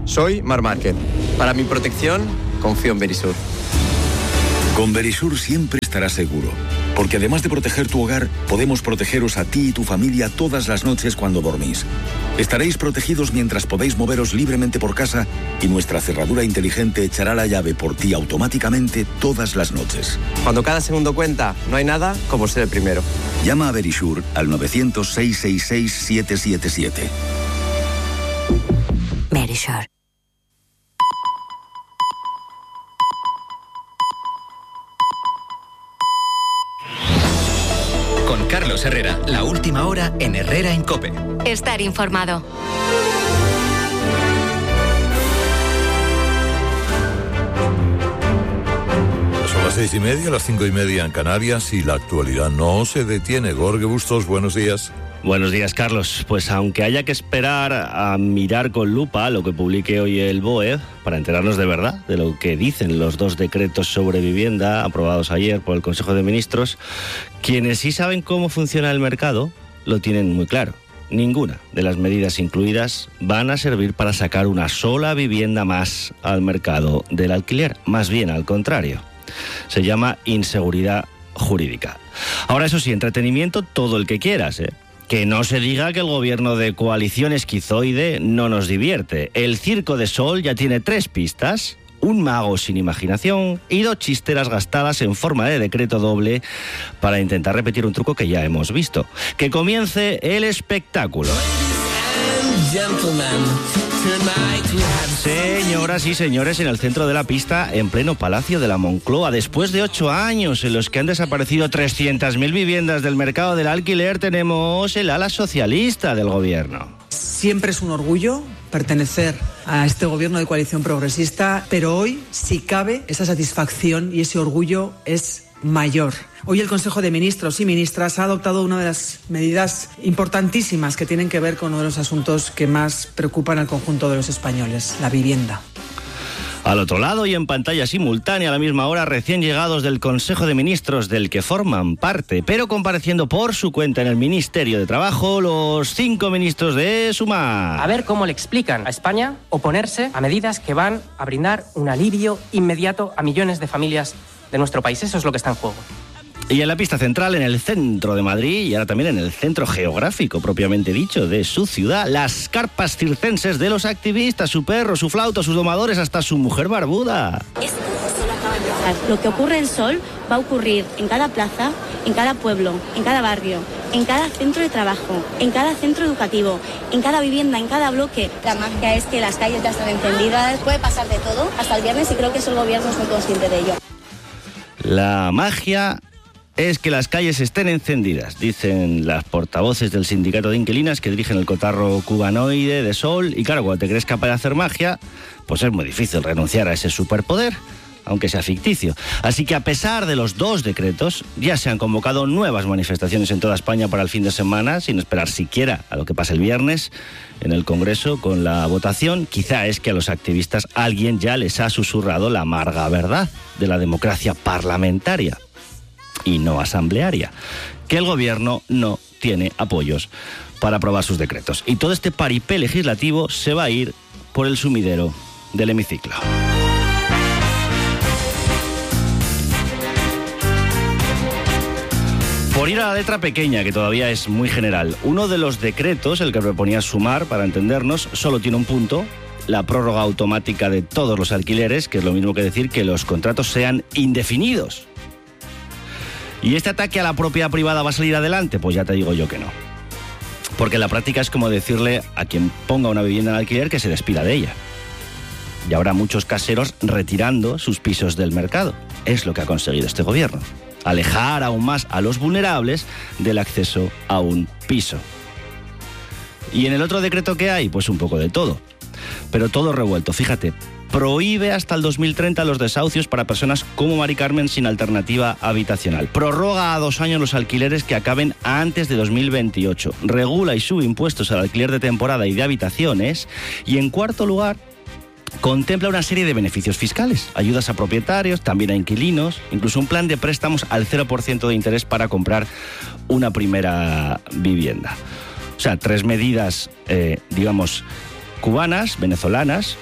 Soy Mar Márquez. Para mi protección, confío en Verisur. Con Verisur siempre estarás seguro, porque además de proteger tu hogar, podemos protegeros a ti y tu familia todas las noches cuando dormís. Estaréis protegidos mientras podéis moveros libremente por casa y nuestra cerradura inteligente echará la llave por ti automáticamente todas las noches. Cuando cada segundo cuenta, no hay nada como ser el primero. Llama a Verisur al 900-666-777. Verisur. Con Carlos Herrera, la última hora en Herrera en COPE. Estar informado. Son las 6:30, las 5:30 en Canarias y la actualidad no se detiene. Jorge Bustos, buenos días. Buenos días, Carlos. Pues aunque haya que esperar a mirar con lupa lo que publique hoy el BOE para enterarnos de verdad de lo que dicen los 2 decretos sobre vivienda aprobados ayer por el Consejo de Ministros, quienes sí saben cómo funciona el mercado lo tienen muy claro. Ninguna de las medidas incluidas van a servir para sacar una sola vivienda más al mercado del alquiler, más bien al contrario. Se llama inseguridad jurídica. Ahora, eso sí, entretenimiento todo el que quieras, ¿eh? Que no se diga que el gobierno de coalición esquizoide no nos divierte. El Circo de Sol ya tiene 3 pistas, un mago sin imaginación y 2 chisteras gastadas en forma de decreto doble para intentar repetir un truco que ya hemos visto. Que comience el espectáculo. Señoras y señores, en el centro de la pista, en pleno Palacio de la Moncloa, después de 8 años en los que han desaparecido 300.000 viviendas del mercado del alquiler, tenemos el ala socialista del gobierno. Siempre es un orgullo pertenecer a este gobierno de coalición progresista, pero hoy, si cabe, esa satisfacción y ese orgullo es mayor. Hoy el Consejo de Ministros y Ministras ha adoptado una de las medidas importantísimas que tienen que ver con uno de los asuntos que más preocupan al conjunto de los españoles, la vivienda. Al otro lado y en pantalla simultánea a la misma hora, recién llegados del Consejo de Ministros del que forman parte, pero compareciendo por su cuenta en el Ministerio de Trabajo, los 5 ministros de Sumar. A ver cómo le explican a España oponerse a medidas que van a brindar un alivio inmediato a millones de familias de nuestro país. Eso es lo que está en juego. Y en la pista central, en el centro de Madrid y ahora también en el centro geográfico propiamente dicho de su ciudad, las carpas circenses de los activistas, su perro, su flauta, sus domadores, hasta su mujer barbuda. Esto solo acaba de empezar. Lo que ocurre en Sol va a ocurrir en cada plaza, en cada pueblo, en cada barrio, en cada centro de trabajo, en cada centro educativo, en cada vivienda, en cada bloque. La magia es que las calles ya están encendidas, puede pasar de todo hasta el viernes y creo que eso el gobierno es muy consciente de ello. La magia es que las calles estén encendidas, dicen las portavoces del sindicato de inquilinas que dirigen el cotarro cubanoide de Sol. Y claro, cuando te crees capaz de hacer magia, pues es muy difícil renunciar a ese superpoder, aunque sea ficticio. Así que a pesar de los 2 decretos, ya se han convocado nuevas manifestaciones en toda España para el fin de semana, sin esperar siquiera a lo que pase el viernes en el Congreso con la votación. Quizá es que a los activistas alguien ya les ha susurrado la amarga verdad de la democracia parlamentaria y no asamblearia, que el gobierno no tiene apoyos para aprobar sus decretos. Y todo este paripé legislativo se va a ir por el sumidero del hemiciclo. Por ir a la letra pequeña, que todavía es muy general, uno de los decretos, el que proponía Sumar, para entendernos, solo tiene un punto: la prórroga automática de todos los alquileres, que es lo mismo que decir que los contratos sean indefinidos. ¿Y este ataque a la propiedad privada va a salir adelante? Pues ya te digo yo que no. Porque en la práctica es como decirle a quien ponga una vivienda en alquiler que se despida de ella. Y habrá muchos caseros retirando sus pisos del mercado. Es lo que ha conseguido este gobierno: alejar aún más a los vulnerables del acceso a un piso. ¿Y en el otro decreto que hay? Pues un poco de todo. Pero todo revuelto, fíjate. Prohíbe hasta el 2030 los desahucios para personas como Mari Carmen sin alternativa habitacional. Prorroga a 2 años los alquileres que acaben antes de 2028. Regula y sube impuestos al alquiler de temporada y de habitaciones. Y en cuarto lugar, contempla una serie de beneficios fiscales, ayudas a propietarios, también a inquilinos, incluso un plan de préstamos al 0% de interés para comprar una primera vivienda. O sea, 3 medidas, cubanas, venezolanas,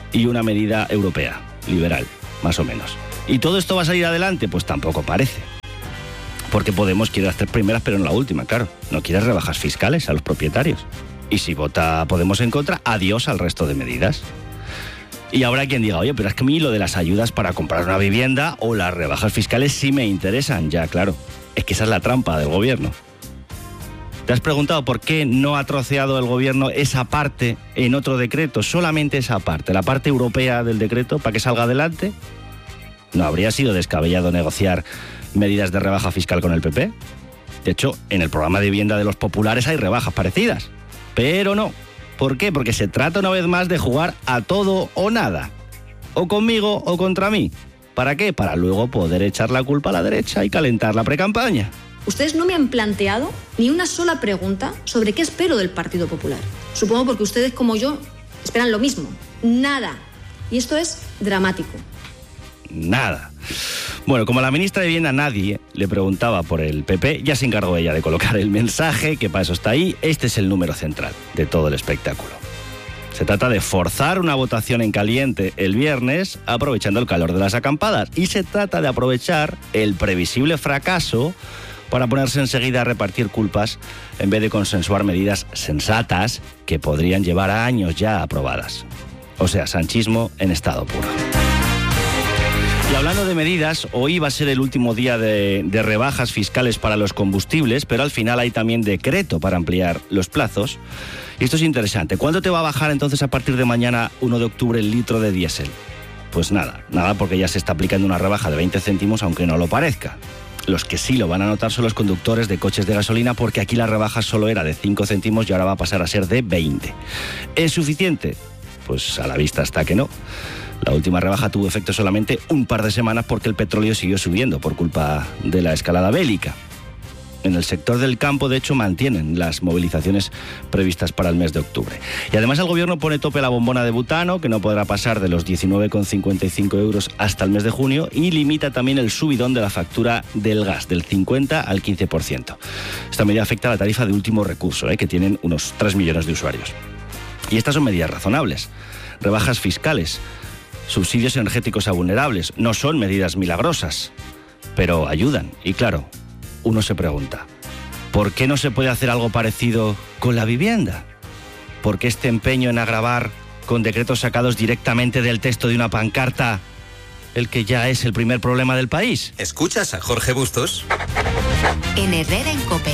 y una medida europea, liberal, más o menos. ¿Y todo esto va a salir adelante? Pues tampoco parece. Porque Podemos quiere las 3 primeras, pero no la última, claro. No quiere rebajas fiscales a los propietarios. Y si vota Podemos en contra, adiós al resto de medidas. Y habrá quien diga, oye, pero es que a mí lo de las ayudas para comprar una vivienda o las rebajas fiscales sí me interesan. Ya, claro, es que esa es la trampa del gobierno. ¿Te has preguntado por qué no ha troceado el gobierno esa parte en otro decreto? Solamente esa parte, la parte europea del decreto, para que salga adelante. ¿No habría sido descabellado negociar medidas de rebaja fiscal con el PP? De hecho, en el programa de vivienda de los populares hay rebajas parecidas. Pero no. ¿Por qué? Porque se trata una vez más de jugar a todo o nada. O conmigo o contra mí. ¿Para qué? Para luego poder echar la culpa a la derecha y calentar la precampaña. Ustedes no me han planteado ni una sola pregunta sobre qué espero del Partido Popular. Supongo porque ustedes, como yo, esperan lo mismo. Nada. Y esto es dramático. Nada. Bueno, como a la ministra de Vivienda nadie le preguntaba por el PP, ya se encargó ella de colocar el mensaje, que para eso está ahí. Este es el número central de todo el espectáculo. Se trata de forzar una votación en caliente el viernes, aprovechando el calor de las acampadas. Y se trata de aprovechar el previsible fracaso para ponerse enseguida a repartir culpas en vez de consensuar medidas sensatas que podrían llevar a años ya aprobadas. O sea, sanchismo en estado puro. Y hablando de medidas, hoy va a ser el último día de rebajas fiscales para los combustibles, pero al final hay también decreto para ampliar los plazos. Y esto es interesante. ¿Cuánto te va a bajar entonces a partir de mañana, 1 de octubre, el litro de diésel? Pues nada, porque ya se está aplicando una rebaja de 20 céntimos, aunque no lo parezca. Los que sí lo van a notar son los conductores de coches de gasolina, porque aquí la rebaja solo era de 5 céntimos y ahora va a pasar a ser de 20. ¿Es suficiente? Pues a la vista está que no. La última rebaja tuvo efecto solamente un par de semanas porque el petróleo siguió subiendo por culpa de la escalada bélica. En el sector del campo, de hecho, mantienen las movilizaciones previstas para el mes de octubre. Y además el gobierno pone tope a la bombona de butano, que no podrá pasar de los 19,55 euros hasta el mes de junio, y limita también el subidón de la factura del gas, del 50 al 15%. Esta medida afecta a la tarifa de último recurso, que tienen unos 3 millones de usuarios. Y estas son medidas razonables. Rebajas fiscales, subsidios energéticos a vulnerables, no son medidas milagrosas, pero ayudan. Y claro, uno se pregunta, ¿por qué no se puede hacer algo parecido con la vivienda? ¿Por qué este empeño en agravar con decretos sacados directamente del texto de una pancarta el que ya es el primer problema del país? ¿Escuchas a Jorge Bustos? En Herrera en COPE.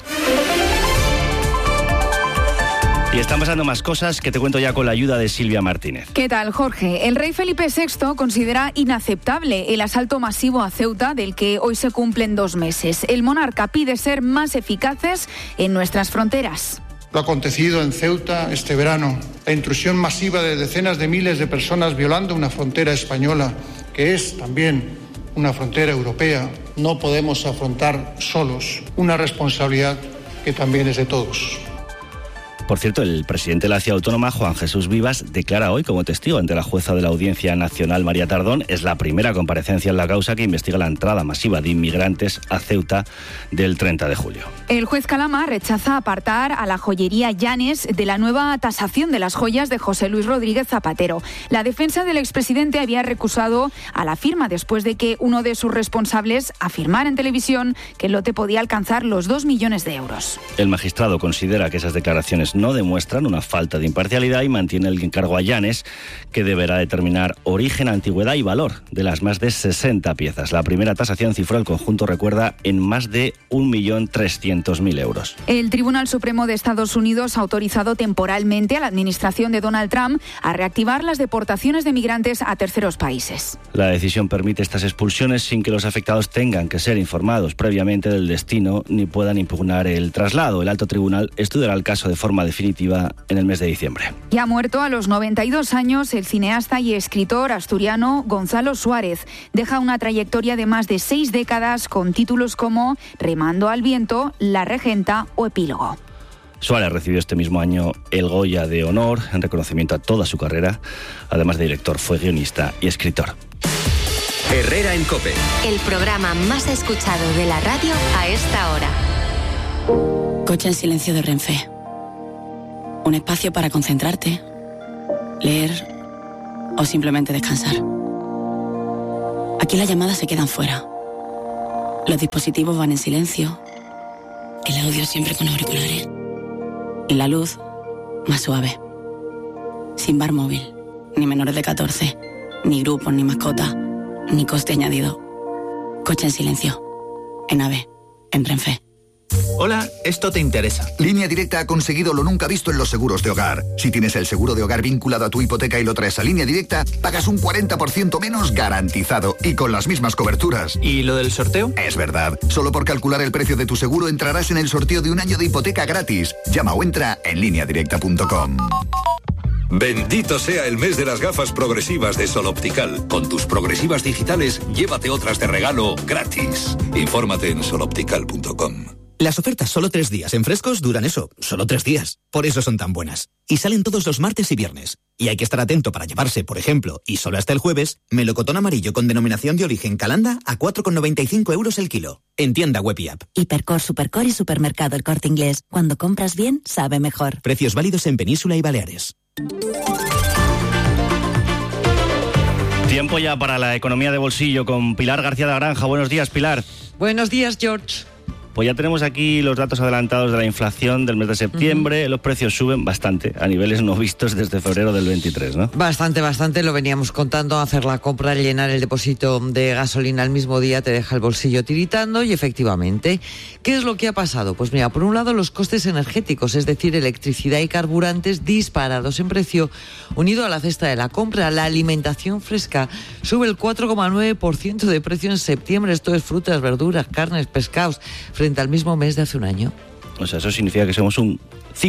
Y están pasando más cosas que te cuento ya con la ayuda de Silvia Martínez. ¿Qué tal, Jorge? El rey Felipe VI considera inaceptable el asalto masivo a Ceuta, del que hoy se cumplen 2 meses. El monarca pide ser más eficaces en nuestras fronteras. Lo acontecido en Ceuta este verano, la intrusión masiva de decenas de miles de personas violando una frontera española, que es también una frontera europea, no podemos afrontar solos una responsabilidad que también es de todos. Por cierto, el presidente de la Ciudad Autónoma, Juan Jesús Vivas, declara hoy como testigo ante la jueza de la Audiencia Nacional, María Tardón. Es la primera comparecencia en la causa que investiga la entrada masiva de inmigrantes a Ceuta del 30 de julio. El juez Calama rechaza apartar a la joyería Llanes de la nueva tasación de las joyas de José Luis Rodríguez Zapatero. La defensa del expresidente había recusado a la firma después de que uno de sus responsables afirmara en televisión que el lote podía alcanzar los 2 millones de euros. El magistrado considera que esas declaraciones no demuestran una falta de imparcialidad y mantiene el encargo a Llanes, que deberá determinar origen, antigüedad y valor de las más de 60 piezas. La primera tasación cifró el conjunto, recuerda, en más de 1.300.000 euros. El Tribunal Supremo de Estados Unidos ha autorizado temporalmente a la administración de Donald Trump a reactivar las deportaciones de migrantes a terceros países. La decisión permite estas expulsiones sin que los afectados tengan que ser informados previamente del destino ni puedan impugnar el traslado. El alto tribunal estudiará el caso de forma definitiva en el mes de diciembre. Y ha muerto a los 92 años el cineasta y escritor asturiano Gonzalo Suárez. Deja una trayectoria de más de 6 décadas con títulos como Remando al viento, La regenta o Epílogo. Suárez recibió este mismo año el Goya de Honor en reconocimiento a toda su carrera. Además de director, fue guionista y escritor. Herrera en COPE. El programa más escuchado de la radio a esta hora. Coche en silencio de Renfe. Un espacio para concentrarte, leer, o simplemente descansar. Aquí las llamadas se quedan fuera. Los dispositivos van en silencio. El audio siempre con auriculares. Y la luz más suave. Sin bar móvil, ni menores de 14, ni grupos, ni mascotas, ni coste añadido. Coche en silencio. En AVE. En Renfe. Hola, esto te interesa. Línea Directa ha conseguido lo nunca visto en los seguros de hogar. Si tienes el seguro de hogar vinculado a tu hipoteca y lo traes a Línea Directa, pagas un 40% menos garantizado y con las mismas coberturas. ¿Y lo del sorteo? Es verdad. Solo por calcular el precio de tu seguro entrarás en el sorteo de un año de hipoteca gratis. Llama o entra en lineadirecta.com. Bendito sea el mes de las gafas progresivas de Sol Optical. Con tus progresivas digitales, llévate otras de regalo gratis. Infórmate en soloptical.com. Las ofertas solo 3 días en Frescos duran eso, solo 3 días. Por eso son tan buenas. Y salen todos los martes y viernes. Y hay que estar atento para llevarse, por ejemplo, y solo hasta el jueves, melocotón amarillo con denominación de origen Calanda a 4,95 € el kilo. En tienda web y app. Hipercor, Supercor y Supermercado El Corte Inglés. Cuando compras bien, sabe mejor. Precios válidos en Península y Baleares. Tiempo ya para la economía de bolsillo con Pilar García de Granja. Buenos días, Pilar. Buenos días, George. Pues ya tenemos aquí los datos adelantados de la inflación del mes de septiembre. Los precios suben bastante, a niveles no vistos desde febrero del 23, ¿no? Bastante, lo veníamos contando. Hacer la compra, llenar el depósito de gasolina al mismo día te deja el bolsillo tiritando y efectivamente, ¿qué es lo que ha pasado? Pues mira, por un lado los costes energéticos, es decir, electricidad y carburantes disparados en precio, unido a la cesta de la compra. La alimentación fresca sube el 4,9% de precio en septiembre. Esto es frutas, verduras, carnes, pescados, frente al mismo mes de hace un año. O sea, eso significa que somos un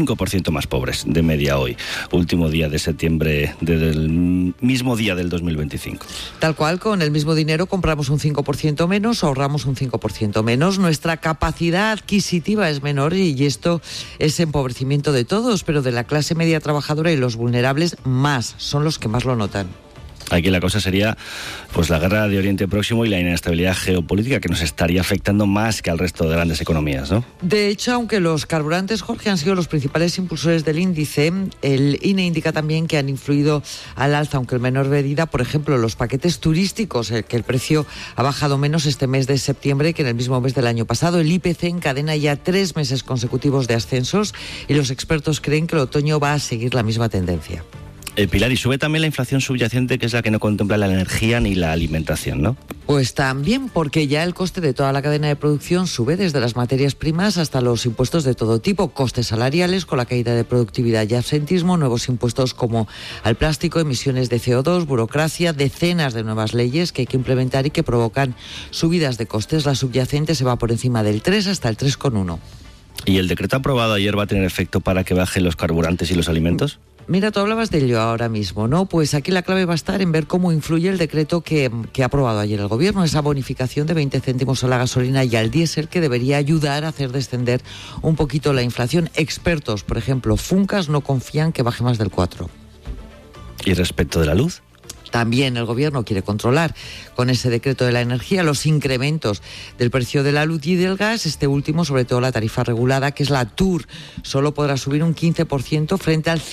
5% más pobres de media hoy, último día de septiembre del mismo día del 2025. Tal cual, con el mismo dinero compramos un 5% menos, ahorramos un 5% menos, nuestra capacidad adquisitiva es menor y esto es empobrecimiento de todos, pero de la clase media trabajadora y los vulnerables más, son los que más lo notan. Aquí la cosa sería pues la guerra de Oriente Próximo y la inestabilidad geopolítica que nos estaría afectando más que al resto de grandes economías, ¿no? De hecho, aunque los carburantes, Jorge, han sido los principales impulsores del índice, el INE indica también que han influido al alza, aunque en menor medida, por ejemplo, los paquetes turísticos, que el precio ha bajado menos este mes de septiembre que en el mismo mes del año pasado. El IPC encadena ya 3 meses consecutivos de ascensos y los expertos creen que el otoño va a seguir la misma tendencia. Pilar, y sube también la inflación subyacente, que es la que no contempla la energía ni la alimentación, ¿no? Pues también, porque ya el coste de toda la cadena de producción sube, desde las materias primas hasta los impuestos de todo tipo, costes salariales con la caída de productividad y absentismo, nuevos impuestos como al plástico, emisiones de CO2, burocracia, decenas de nuevas leyes que hay que implementar y que provocan subidas de costes. La subyacente se va por encima del 3 hasta el 3,1. ¿Y el decreto aprobado ayer va a tener efecto para que bajen los carburantes y los alimentos? Mira, tú hablabas de ello ahora mismo, ¿no? Pues aquí la clave va a estar en ver cómo influye el decreto que ha aprobado ayer el Gobierno, esa bonificación de 20 céntimos a la gasolina y al diésel, que debería ayudar a hacer descender un poquito la inflación. Expertos, por ejemplo, Funcas, no confían que baje más del 4. ¿Y respecto de la luz? También el Gobierno quiere controlar con ese decreto de la energía los incrementos del precio de la luz y del gas. Este último, sobre todo la tarifa regulada, que es la TUR, solo podrá subir un 15% frente al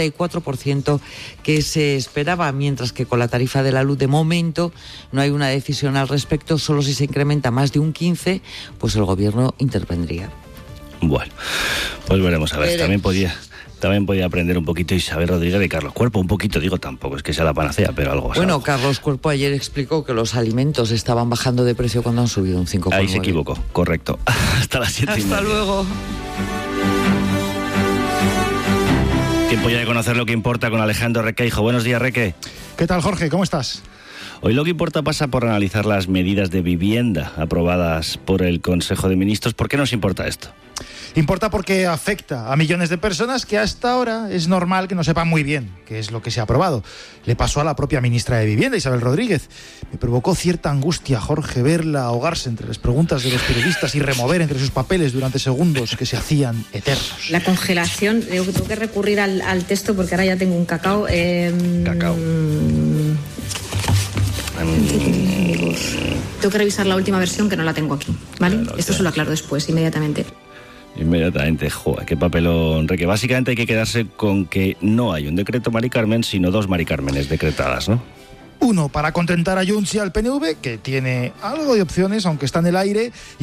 54% que se esperaba, mientras que con la tarifa de la luz de momento no hay una decisión al respecto. Solo si se incrementa más de un 15%, pues el Gobierno intervendría. Bueno, pues veremos a ver. También podía aprender un poquito Isabel Rodríguez de Carlos Cuerpo, un poquito, digo, tampoco es que sea la panacea, pero algo. Bueno, algo. Carlos Cuerpo ayer explicó que los alimentos estaban bajando de precio cuando han subido un 5,9. Ahí se equivocó, correcto. Hasta las 7:30. Hasta luego. Tiempo ya de conocer lo que importa con Alejandro Requeijo. Buenos días, Reque. ¿Qué tal, Jorge? ¿Cómo estás? Hoy lo que importa pasa por analizar las medidas de vivienda aprobadas por el Consejo de Ministros. ¿Por qué nos importa esto? Importa porque afecta a millones de personas que hasta ahora es normal que no sepan muy bien qué es lo que se ha aprobado. Le pasó a la propia ministra de Vivienda, Isabel Rodríguez. Me provocó cierta angustia, Jorge, verla ahogarse entre las preguntas de los periodistas y remover entre sus papeles durante segundos que se hacían eternos. La congelación, tengo que recurrir al texto porque ahora ya tengo un cacao. Cacao. Tengo que revisar la última versión, que no la tengo aquí, ¿vale? Claro, esto se lo aclaro después, inmediatamente. Inmediatamente, joder, qué papelón, Enrique. Básicamente hay que quedarse con que no hay un decreto Mari Carmen, sino 2 Mari Cármenes decretadas, ¿no? Uno para contentar a Junts y al PNV, que tiene algo de opciones, aunque está en el aire,